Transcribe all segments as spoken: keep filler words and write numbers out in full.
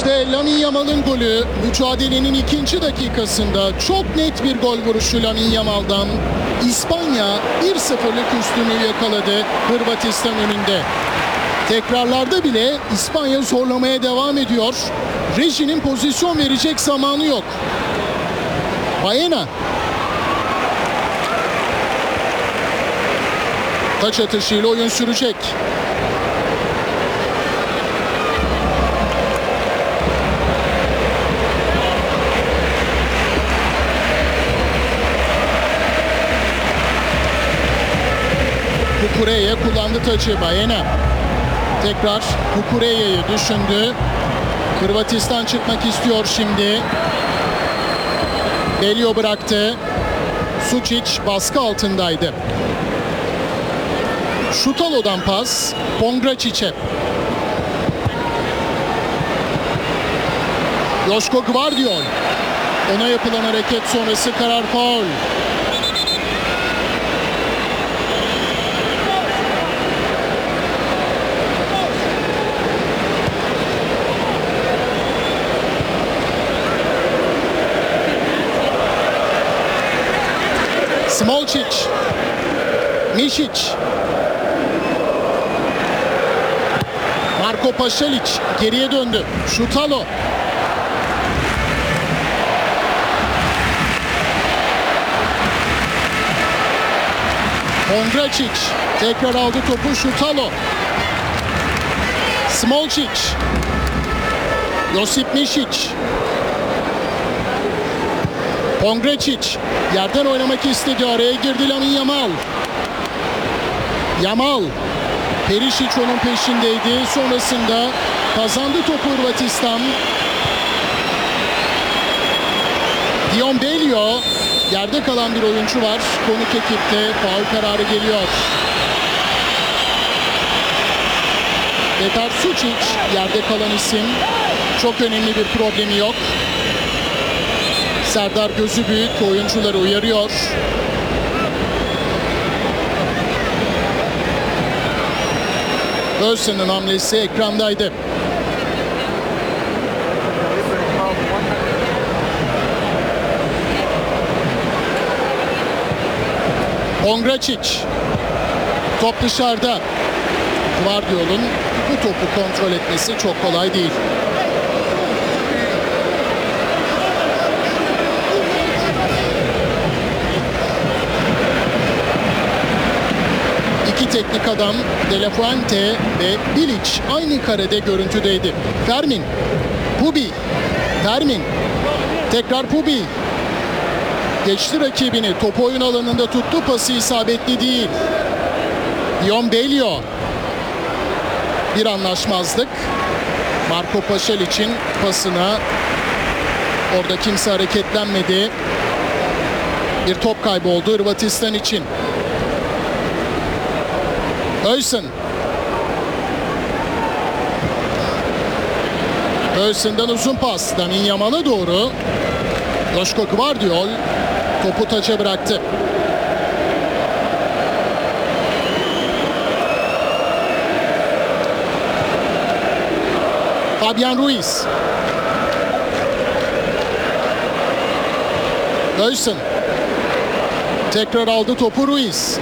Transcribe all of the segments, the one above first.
İşte Lamine Yamal'ın golü. Mücadelenin ikinci dakikasında çok net bir gol vuruşu Lamine Yamal'dan. İspanya bir sıfırlık üstünlüğü yakaladı Hırvatistan önünde. Tekrarlarda bile İspanya zorlamaya devam ediyor. Rejinin pozisyon verecek zamanı yok. Baena. Taç atışıyla oyun sürecek. Kukureya kullandı tacı. Baena. Tekrar Kukureya'yı düşündü. Hırvatistan çıkmak istiyor şimdi. Belio bıraktı. Sučić baskı altındaydı. Šutalo'dan pas. Pongračić'e. Joško Gvardiol. Ona yapılan hareket sonrası karar faul. Smolčić. Mišić. Marko Pašalić geriye döndü. Šutalo. Pongračić tekrar aldı topu. Šutalo. Smolčić. Josip Mišić. Pongračić yerden oynamak istedi. Araya girdi Lamine Yamal. Yamal. Perisic onun peşindeydi. Sonrasında kazandı topu Hırvatistan. Dion Belio. Yerde kalan bir oyuncu var. Konuk ekipte faul kararı geliyor. Petar Sučić yerde kalan isim. Çok önemli bir problemi yok. Serdar gözü büyük oyuncuları uyarıyor. Özcan'ın hamlesi ekrandaydı. Pongračić. Top dışarıda. Gvardiol'un bu topu kontrol etmesi çok kolay değil. İki teknik adam De La Fuente ve Bilic aynı karede görüntüdeydi. Fermin. Pubi. Fermin. Tekrar Pubi. Geçti rakibini. Top oyun alanında tuttu. Pası isabetli değil. Dion Belio. Bir anlaşmazlık. Marko Pašalić'in pasına. Orada kimse hareketlenmedi. Bir top kaybı oldu Hırvatistan için. Özcan. Özcan'dan uzun pas. Lamine Yamal'a doğru. Joško Gvardiol topu taça bıraktı. Fabian Ruiz. Özcan. Tekrar aldı topu Ruiz.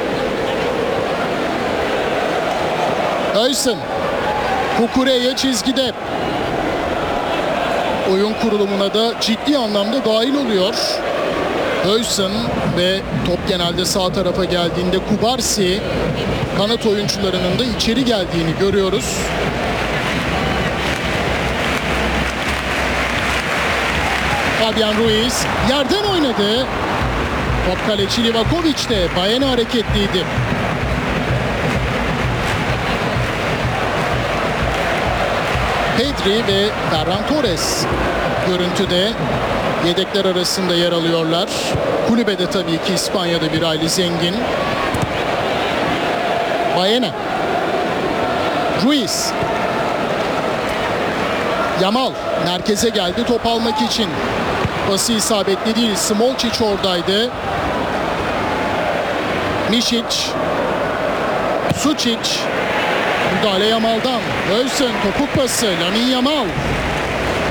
Özcan. Kukureya çizgide. Oyun kurulumuna da ciddi anlamda dahil oluyor. Özcan ve top genelde sağ tarafa geldiğinde Kubarsi kanat oyuncularının da içeri geldiğini görüyoruz. Fabian Ruiz yerden oynadı. Top kaleci Livakovic de Baena hareketliydi. Pedri ve Ferran Torres görüntüde yedekler arasında yer alıyorlar. Kulübede tabii ki İspanya'da bir aile zengin. Baena. Ruiz. Yamal merkeze geldi top almak için. Pası isabetli değil. Smolčić oradaydı. Mišić. Sučić. Müdahale Yamal'dan. Özcan topuk pası. Lamine Yamal.